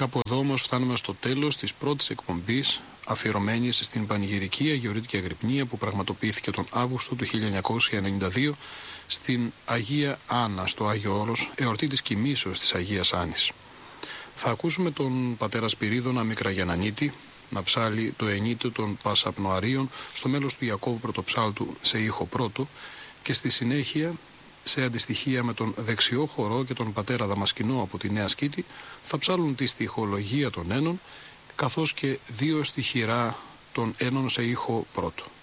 Κάπου εδώ όμως φτάνουμε στο τέλος της πρώτης εκπομπής αφιερωμένης στην πανηγυρική Αγιορείτικη Αγρυπνία που πραγματοποιήθηκε τον Αύγουστο του 1992 στην Αγία Άννα, στο Άγιο Όρος, εορτή της κοιμήσεως της Αγίας Άννης. Θα ακούσουμε τον πατέρα Σπυρίδωνα Μικραγιαννανίτη να ψάλει το ενίτιο των Πασαπνοαρίων στο μέλος του Ιακώβου Πρωτοψάλτου σε ήχο πρώτο και στη συνέχεια, σε αντιστοιχεία με τον δεξιό χορό και τον πατέρα Δαμασκηνό από τη Νέα Σκήτη, θα ψάλουν τη στιχολογία των ένων καθώς και δύο στιχηρά των ένων σε ήχο πρώτο.